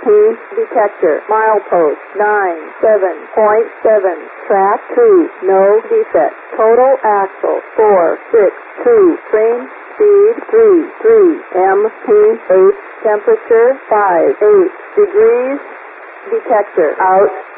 detector, milepost 97.7, track 2, no defect, total axle 462, frame speed 33, MP8, temperature 58 degrees, detector out.